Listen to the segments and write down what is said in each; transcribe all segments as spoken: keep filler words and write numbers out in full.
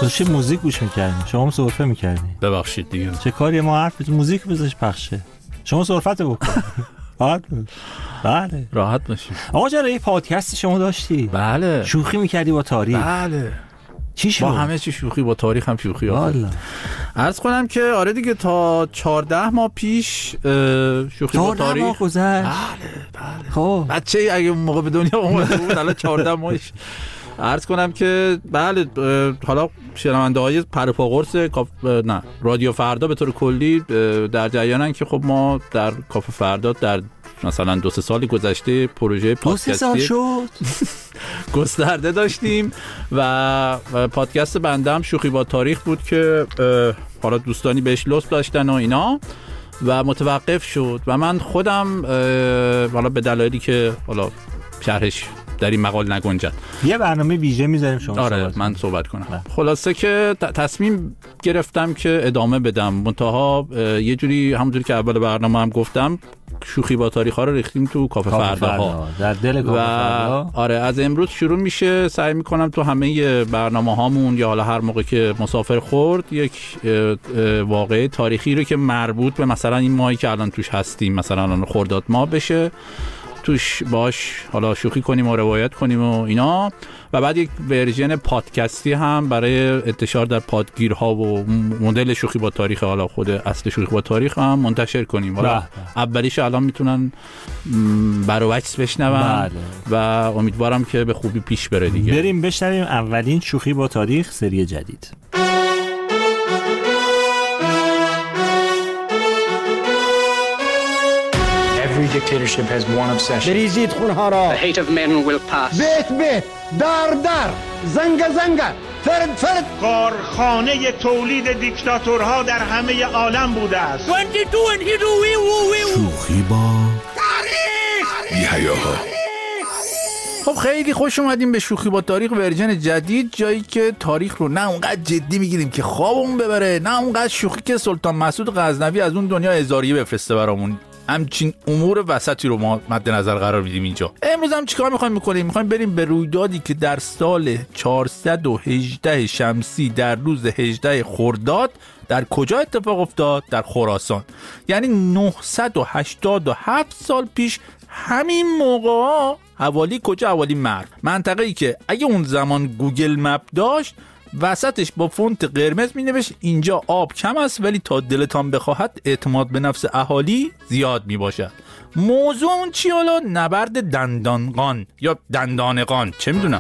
داشتی موزیک گوش می‌کردی، شما هم سرفه می‌کردی. ببخشید دیگه. چه کاری ما حرف موزیک بذارش پخشه. شما سرفت بکن. راحت بله راحت باشید. آقا چرا یه پادکست شما داشتی؟ بله. شوخی می‌کردی با تاریخ. بله. چی شد؟ با همه چی شوخی، با تاریخ هم شوخی. والا. عرض کنم که آره دیگه تا چهارده ماه پیش شوخی با تاریخ. چهارده ماه گذشت. بله بله. خب بچه اگه اون موقع به دنیا اومده بود الان چهارده ماهش. عرض کنم که بله حالا شنونده های پرپا قرص نه رادیو فردا به طور کلی در جریانن که خب ما در کافه فردا در مثلا دو سه سال گذشته پروژه پادکستی گسترده داشتیم و پادکست بنده هم شوخی با تاریخ بود که حالا دوستانی بهش لطف داشتن و اینا و متوقف شد و من خودم حالا به دلایلی که حالا شرحش در این مقال نگنجد یه برنامه ویژه میذاریم شما آره صحبت من صحبت کنم نه. خلاصه که تصمیم گرفتم که ادامه بدم منتها یه جوری همونجوری که اول برنامه هم گفتم شوخی با تاریخ ها رو ریختیم تو کافه فردا ها در دل کافه فردا. آره از امروز شروع میشه. سعی میکنم تو همه برنامه هامون یا حالا هر موقع که مسافر خورد یک واقعه تاریخی رو که مربوط به مثلا این ماهی که الان توش هستیم مثلا الان خرداد ماه بشه توش باش حالا شوخی کنیم و روایت کنیم و اینا و بعد یک ورژن پادکستی هم برای انتشار در پادگیرها و مدل شوخی با تاریخ حالا خود اصل شوخی با تاریخ هم منتشر کنیم. حالا اولیش الان میتونن برو وکس بشنون و امیدوارم که به خوبی پیش بره دیگه. بریم بشنویم اولین شوخی با تاریخ سری جدید. Every dictatorship has one obsession. بریزید خونها را. The hate of men will pass. بیت بیت دار دار زنگ زنگ فرد فرد. کارخانه تولید دیکتاتورها در همه عالم بوده است. شوخی با تاریخ. یحیاها. خب خیلی خوش اومدیم به شوخی با تاریخ ورژن جدید، جایی که تاریخ رو نه اونقدر جدی میگیریم که خوابمون ببره، نه اونقدر شوخی که سلطان مسعود غزنوی از اون دنیا هزاریه بفرسته برامون. همچین امور وسطی رو ما مد نظر قرار میدیم اینجا. امروز هم چیکار میخوایم بکنیم؟ میخوایم بریم به رویدادی که در سال چهارصد و هجده شمسی در روز هجده خرداد در کجا اتفاق افتاد؟ در خراسان. یعنی نهصد و هشتاد و هفت سال پیش همین موقع حوالی کجا؟ حوالی مرو، منطقه‌ای که اگه اون زمان گوگل مپ داشت وسطش با فونت قرمز می نوشت اینجا آب کم است ولی تا دلتان بخواهد اعتماد به نفس اهالی زیاد می باشد. موضوع اون چی حالا؟ نبرد دندانقان یا دندانقان، چه میدونم.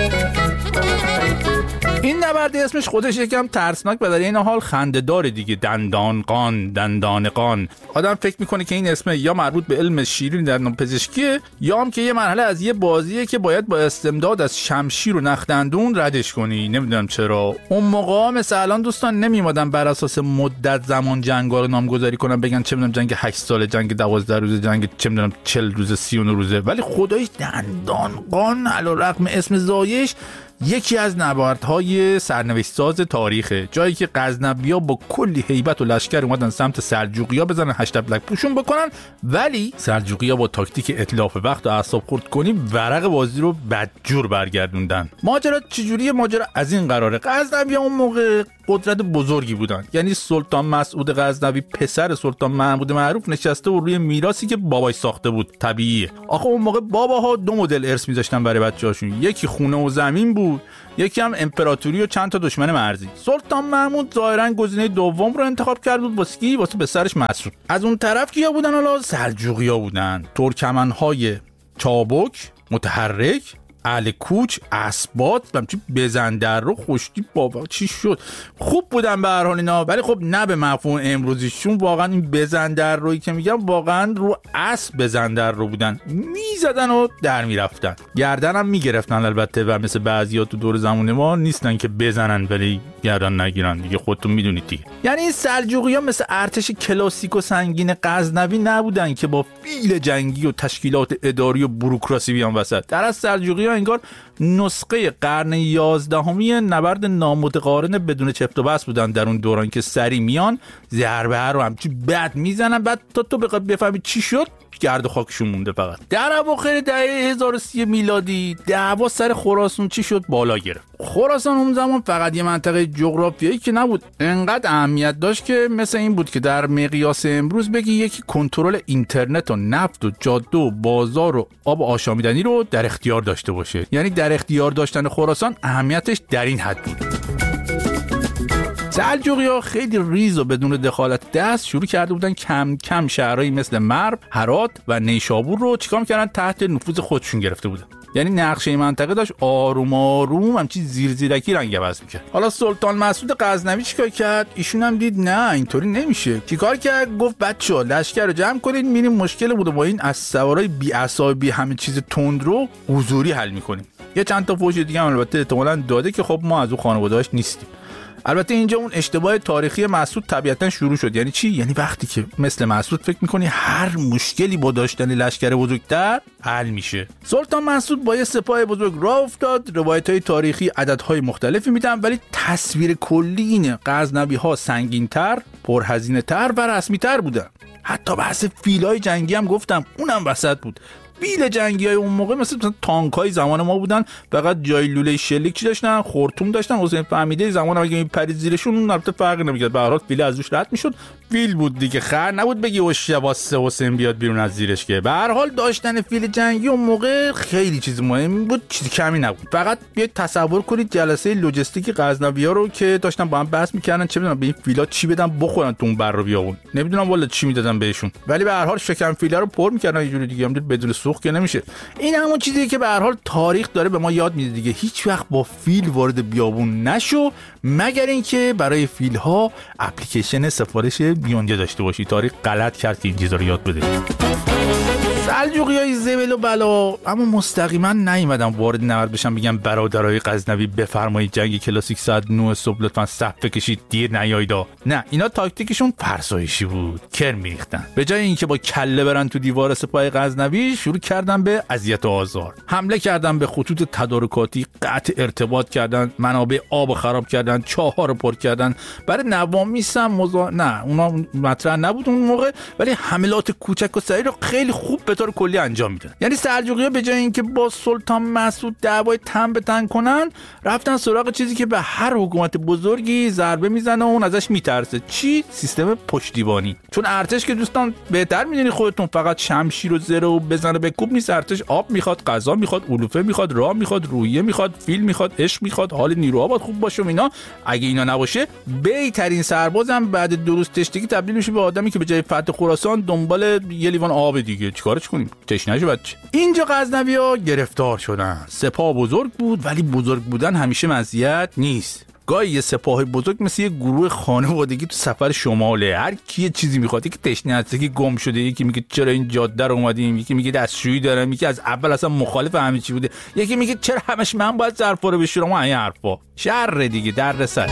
این نبرد اسمش خودش یکم ترسناک و در این حال خنده‌دار دیگه. دندانقان، دندانقان. آدم فکر میکنه که این اسم یا مربوط به علم شیرین دندان پزشکیه یا هم که یه مرحله از یه بازیه که باید با استمداد از شمشیر و نخدندون ردش کنی. نمیدونم چرا اون موقع مثلا الان دوستان نمیومدن بر اساس مدت زمان جنگا رو نامگذاری کنن، بگن چه میدونم جنگ هشت ساله، جنگ دوازده روزه، جنگ چه میدونم چهل روزه، سی و نه روزه. ولی خداییش دندانقان علیرغم اسم زایش یکی از نبردهای سرنوشت‌ساز تاریخه، جایی که غزنوی‌ها با کلی هیبت و لشکر اومدن سمت سلجوقی‌ها بزنن، هشت بلک پوشون بکنن، ولی سلجوقی‌ها با تاکتیک اتلاف وقت و اعصاب خورد کنی ورق بازی رو بدجور برگردوندن. ماجرا چجوریه؟ ماجرا از این قراره. غزنوی‌ها اون موقع قدرت بزرگی بودن، یعنی سلطان مسعود غزنوی پسر سلطان محمود معروف نشسته و روی میراثی که باباش ساخته بود. طبیعیه. آخه اون موقع باباها دو مدل ارث می‌ذاشتن برای بچه‌هاشون، یکی خونه و زمین بود، یکی هم امپراتوری و چند تا دشمن مرزی. سلطان محمود ظاهرا گزینه دوم رو انتخاب کرد بود واسه کی؟ واسه پسرش مسعود. از اون طرف کیا بودن؟ حالا سلجوقی‌ها بودن، ترکمن‌های چابک، متحرک، اهل کوچ، اسبات، همچین بزندر رو خوشتی بابا چی شد. خوب بودن به هر حال اینا، ولی خب نه به مفهوم امروزیشون. واقعا این بزندر رویی که میگم واقعا رو اسب بزندر رو بودن، میزدن و در میرفتن، گردن هم میگرفتن البته، و مثل بعضیا تو دور زمان ما نیستن که بزنن ولی گردن نگیرن دیگه، خودتون میدونید دیگه. یعنی این سلجوقی‌ها مثل ارتش کلاسیک و سنگین غزنوی نبودن که با فیل جنگی و تشکیلات اداری و بوروکراسی بیان وسط. در از سلجوقی‌ها انگار نسخه قرن یازدهمی نبرد نامتقارن بدون چفت و بست بودن در اون دوران که سری میان ضربه رو همچی بد میزنن، بعد تا تو بخوای بفهمی چی شد گرد و خاکشون مونده. فقط در اواخر دهه هزار و سی میلادی دعوا سر خراسان چی شد بالا گرفت. خراسان اون زمان فقط یه منطقه جغرافیایی که نبود، انقدر اهمیت داشت که مثل این بود که در مقیاس امروز بگی یکی کنترل اینترنت و نفت و جاده و بازار و آب آشامیدنی رو در اختیار داشته باشه. یعنی در اختیار داشتن خراسان اهمیتش در این حد بود. سلجوقی‌ها خیلی ریز و بدون دخالت دست شروع کرده بودن کم کم شهرهایی مثل مرو، هرات و نیشابور رو چیکار می‌کردن تحت نفوذ خودشون گرفته بودن. یعنی نقشه منطقه داشت آروم آروم همچی زیر زیرکی رنگ عوض می‌کرد. حالا سلطان مسعود غزنوی چیکار کرد؟ ایشون هم دید نه اینطوری نمیشه. چیکار کرد؟ گفت بچه‌ها لشکر رو جمع کنید، میریم مشکل بوده با این از سوارای بی‌عصا بی همه چیز تند رو حضوری حل می‌کنیم. یه چند تا فوش دیگه هم البته احتمالاً داده که خب ما از اون خانواده‌اش نیستیم. البته اینجا اون اشتباه تاریخی مسعود طبیعتاً شروع شد. یعنی چی؟ یعنی وقتی که مثل مسعود فکر میکنی هر مشکلی با داشتن لشکر بزرگتر حل میشه. سلطان مسعود با یه سپاه بزرگ راه افتاد. روایت‌های تاریخی عددهای مختلفی میدن ولی تصویر کلی اینه غزنوی‌ها سنگین‌تر، پرهزینه‌تر و رسمی‌تر بودن. حتی بحث فیلای جنگی هم گفتم اونم وسط بود. بیل جنگی های اون موقع مثل تانک های زمان ما بودن، فقط جای لوله شلیک چی داشتن، خورتوم داشتن. حسین فهمیده زمان اگه میپرید زیرشون اون البته فرقی نمیکرد، به هر حال فیل از روش رد میشد. فیل بود دیگه، خر نبود بگی او شباسه حسین بیاد بیرون از زیرش. که به هر حال داشتن فیل جنگی اون موقع خیلی چیز مهمی بود، چیز کمی نبود. فقط بیاید تصور کنید جلسه لوجستیک غزنوی‌ها رو که داشتن با هم بحث میکردن چه میدونم به این فیلا چی بدن بخورن تو اون بر و بیابون، نمیدونم والا چی میدادن بهشون، ولی به هر حال شکم فیلا رو پر میکردن یه جوری دیگه، هم بدون سوخت که نمیشه. این همون چیزیه که به هر حال تاریخ داره به ما یاد میده دیگه. هیچ وقت با فیل وارد بیابون نشو مگر اینکه برای فیل ها اپلیکیشن سفارش بیونجه داشته باشی. تاریخ غلط کرد که این چیزا رو یاد بده. سلجوقیای زبل و بلا اما مستقیما نیومدن وارد نبرد بشن بگن برادرای غزنوی بفرمایید جنگ کلاسیک ساعت نه صبح لطفا صف بکشید دیر نیایدا. نه، اینا تاکتیکشون فرسایشی بود، کرم میریختن. به جای اینکه با کله برن تو دیوار سپاه غزنوی شروع کردن به اذیت و آزار. حمله کردن به خطوط تدارکاتی، قطع ارتباط کردن، منابع آب خراب کردن، چاه‌ها رو پر کردن. برای نوامیس هم مزا... نه اونا مطرح نبود اون موقع، ولی حملات کوچک و سریع رو خیلی خوب به طور کلی انجام میدن. یعنی سلجوقی‌ها به جای اینکه با سلطان مسعود دعوای تن به تن کنن، رفتن سراغ چیزی که به هر حکومت بزرگی ضربه میزنه و اون ازش میترسه. چی؟ سیستم پشتیبانی. چون ارتش که دوستان بهتر میدونی خودتون فقط شمشیر و زره و بزنه به کوب نیست. ارتش آب میخواد، غذا میخواد، علوفه میخواد، راه میخواد، روحیه میخواد، فیل میخواد، عشق میخواد، حال نیروها باید خوب باشه. اینا اگه اینا نباشه بهترین سربازم بعد دو روز تشنگی تبدیل میشه به آدمی که به جای فتح خراسان دنبال یه لیوان آب دیگه. چیکارش کنیم؟ تشنه‌شو بچه. اینجا غزنوی‌ها گرفتار شدن. سپاه بزرگ بود ولی بزرگ بودن همیشه مزیت نیست. گاهی یه سپاه بزرگ مثل یه گروه خانوادگی تو سفر شماله. هر کی یه چیزی میخواد، یکی تشنه هست، یکی گم شده، یکی میگه چرا این جاده رو اومدیم، یکی میگه دستشویی دارم، یکی از اول اصلا مخالف همه چی بوده، یکی میگه چرا همش من باید ظرفا رو بشورم و این حرفا. شر دیگه در سر.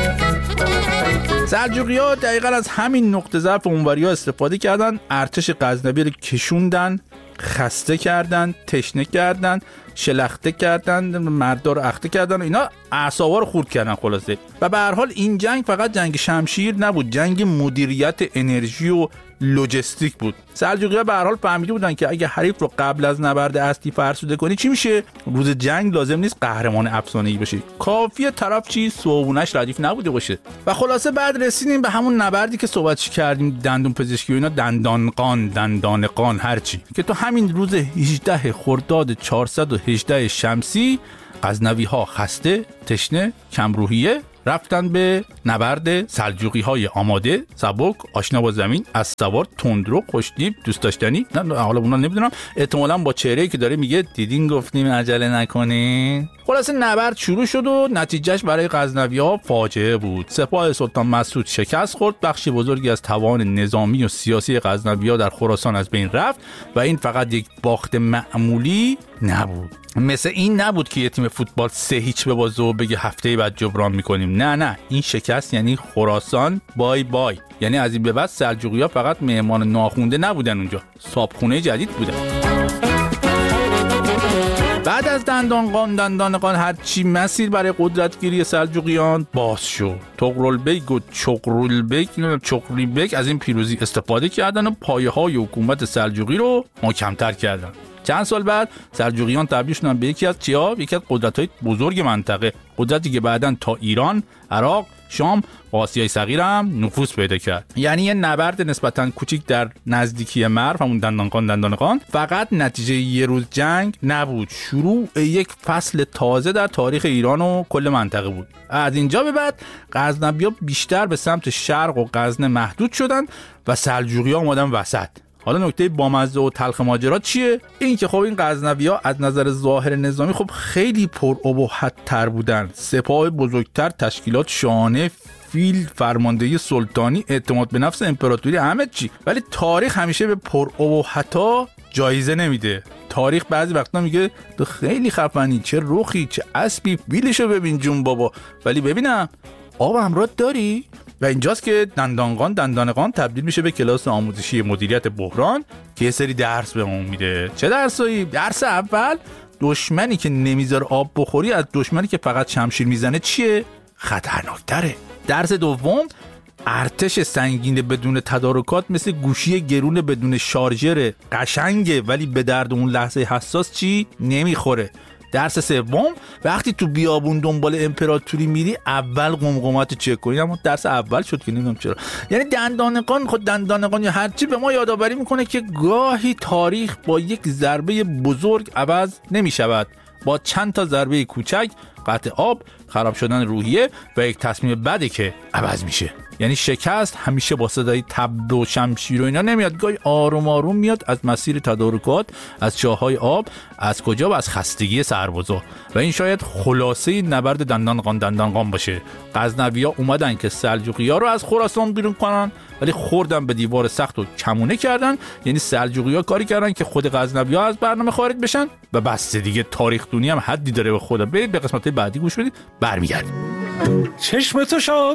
سلجوقی‌ها دقیقاً از همین نقطه ضعف اونوریا استفاده کردن، ارتش غزنوی رو کشوندن، خسته کردن، تشنه کردن، شلخته کردن، مردا رو اخته کردن، اینا اعصابا رو خورد کردن خلاصه. و به هر حال این جنگ فقط جنگ شمشیر نبود، جنگ مدیریت انرژی و لوجستیک بود. سلجوقی‌ها به هر حال فهمیده بودن که اگه حریف رو قبل از نبرد اصلی فرسوده کنی چی میشه؟ روز جنگ لازم نیست قهرمان افسانه‌ای باشه، کافیه طرف چی صوبونش ردیف نبوده باشه. و خلاصه بعد رسیدیم به همون نبردی که صحبتش کردیم، دندون پزشکی و اینا، دندانقان، دندانقان، هرچی که تو همین روز هجدهم خرداد چهارصد و هجده شمسی غزنوی‌ها خسته، تشنه، کمروحیه رفتن به نبرد. سلجوقی‌های آماده، سبک، آشنا با زمین، از سوار، تندرو، خوشتیپ، دوست داشتنی. نه حالا اونا نمیدونم، احتمالاً با چهره‌ای که داره میگه دیدین گفتیم عجله نکنین. خلاصه نبرد شروع شد و نتیجهش برای غزنوی‌ها فاجعه بود. سپاه سلطان مسعود شکست خورد، بخش بزرگی از توان نظامی و سیاسی غزنوی‌ها در خراسان از بین رفت و این فقط یک باخت معمولی نبود. مثل این نبود که یه تیم فوتبال سه هیچ ببازه و بگه هفته بعد جبران میکنیم. نه نه، این شکست یعنی خراسان بای بای. یعنی از این به بعد سلجوقی‌ها فقط مهمان ناخونده نبودن اونجا، صابخونه جدید بودن. به بعد از دندانقان دندانقان هرچی مسیر برای قدرتگیری سلجوقیان باز شد. طغرلبیک و چغرلبیک چغریبک از این پیروزی استفاده کردن و پایه‌های حکومت سلجوقی رو محکم‌تر کردن. چند سال بعد سلجوقیان تبدیل شدن به یکی از چیا؟ یکی از قدرت‌های بزرگ منطقه، قدرتی که بعداً تا ایران، عراق، شام و آسیای صغیر هم نفوذ پیدا کرد. یعنی یه نبرد نسبتاً کوچیک در نزدیکی مرو، همون دندانقان دندانقان، فقط نتیجه یه روز جنگ نبود، شروع یک فصل تازه در تاریخ ایران و کل منطقه بود. از اینجا به بعد غزنوی‌ها بیشتر به سمت شرق و غزنه محدود شدن و سلجوقی‌ها اومدن وسط. حالا نکته بامزه و تلخ ماجرا چیه؟ این که خب این غزنوی‌ها از نظر ظاهر نظامی خب خیلی پر ابهت تر بودن. سپاه بزرگتر، تشکیلات شاهانه، فیل، فرماندهی سلطانی، اعتماد به نفس امپراتوری، همه چی. ولی تاریخ همیشه به پر ابهت‌ها جایزه نمیده. تاریخ بعضی وقتا میگه تو خیلی خفنی، چه رخی، چه اسبی، فیلشو ببین جون بابا. ولی ببینم آب همراه داری؟ و اینجاست که دندانقان دندانقان تبدیل میشه به کلاس آموزشی مدیریت بحران که یه سری درس بهمون میده. چه درسایی؟ درس اول، دشمنی که نمیذاره آب بخوری از دشمنی که فقط شمشیر میزنه چیه؟ خطرناکتره. درس دوم، ارتش سنگین بدون تدارکات مثل گوشی گرون بدون شارژر قشنگه ولی به درد اون لحظه حساس چی؟ نمیخوره. درس سوم، وقتی تو بیابون دنبال امپراتوری میری اول قمقمات چک کنی. اما درس اول شد که نمیدونم چرا. یعنی دندانقان خود دندانقان یا هرچی به ما یادآوری میکنه که گاهی تاریخ با یک ضربه بزرگ عوض نمیشود، با چند تا ضربه کوچک، قطع آب، خراب شدن روحیه و یک تصمیم بده که عوض میشه. یعنی شکست همیشه با صدای تبل و شمشیر و اینا نمیاد، گاهی آروم آروم میاد از مسیر تدارکات، از چاهای آب، از کجا و از خستگی سربازا. و این شاید خلاصه نبرد دندانقان دندانقان باشه. غزنوی‌ها اومدن که سلجوقی‌ها رو از خراسان بیرون کنن ولی خوردن به دیوار سخت و کمونه کردن. یعنی سلجوقی‌ها کاری کردن که خود غزنوی‌ها از برنامه خارج بشن و بس دیگه. تاریخ دونی هم حدی داره به خدا. برید به قسمت بعدی گوش بدید، برمیگردیم. چشم تو شاد